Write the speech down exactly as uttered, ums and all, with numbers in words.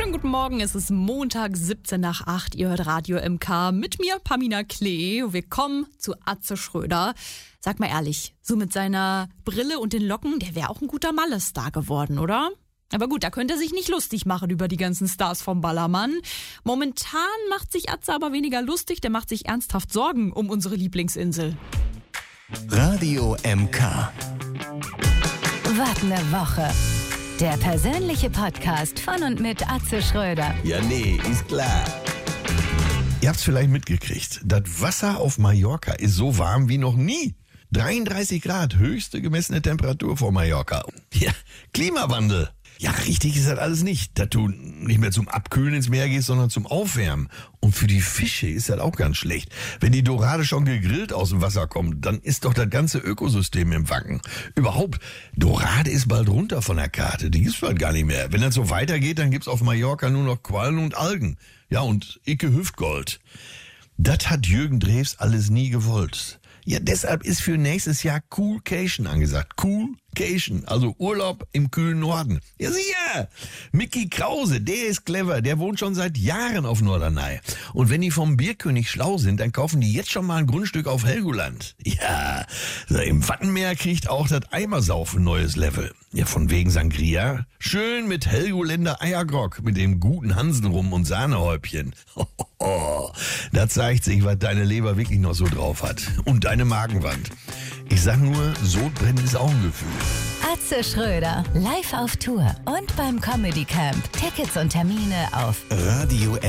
Schönen guten Morgen, es ist Montag, siebzehn nach acht. Ihr hört Radio M K mit mir, Pamina Klee. Wir kommen zu Atze Schröder. Sag mal ehrlich, so mit seiner Brille und den Locken, der wäre auch ein guter Malle-Star geworden, oder? Aber gut, da könnte er sich nicht lustig machen über die ganzen Stars vom Ballermann. Momentan macht sich Atze aber weniger lustig, der macht sich ernsthaft Sorgen um unsere Lieblingsinsel. Radio M K. Was ne Woche. Der persönliche Podcast von und mit Atze Schröder. Ja, nee, ist klar. Ihr habt's vielleicht mitgekriegt. Das Wasser auf Mallorca ist so warm wie noch nie. dreiunddreißig Grad, höchste gemessene Temperatur vor Mallorca. Ja, Klimawandel. Ja, richtig ist das alles nicht, dass du nicht mehr zum Abkühlen ins Meer gehst, sondern zum Aufwärmen. Und für die Fische ist das auch ganz schlecht. Wenn die Dorade schon gegrillt aus dem Wasser kommt, dann ist doch das ganze Ökosystem im Wacken. Überhaupt, Dorade ist bald runter von der Karte, die gibt's bald gar nicht mehr. Wenn das so weitergeht, dann gibt's auf Mallorca nur noch Quallen und Algen. Ja, und Icke Hüftgold. Das hat Jürgen Drews alles nie gewollt. Ja, deshalb ist für nächstes Jahr Coolcation angesagt. Coolcation, also Urlaub im kühlen Norden. Ja, sicher. Micky Krause, der ist clever, der wohnt schon seit Jahren auf Norderney. Und wenn die vom Bierkönig schlau sind, dann kaufen die jetzt schon mal ein Grundstück auf Helgoland. Ja, so im Wattenmeer kriegt auch das Eimersaufen neues Level. Ja, von wegen Sangria. Schön mit Helgoländer Eiergrog, mit dem guten Hansenrum und Sahnehäubchen. Oh, da zeigt sich, was deine Leber wirklich noch so drauf hat. Und deine Magenwand. Ich sag nur, Sodbrennen ist auch ein Gefühl. Atze Schröder, live auf Tour und beim Comedy Camp. Tickets und Termine auf Radio